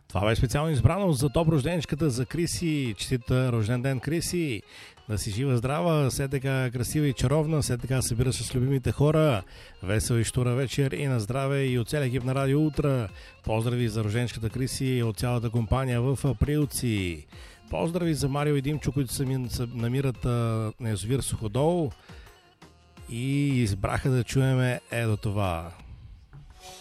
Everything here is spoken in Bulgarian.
Това беше специално избрано за топ рожденичката за Криси. Честита рожден ден, Криси! Да си жива, здрава, все така красива и чаровна, все така събира с любимите хора. Весел и щура вечер и на здраве и от целия екип на Радио Утра. Поздрави за рожденичката Криси и от цялата компания в Априлци. Поздрави за Марио и Димчо, които се намират на язовир Суходол и избраха да чуеме до това.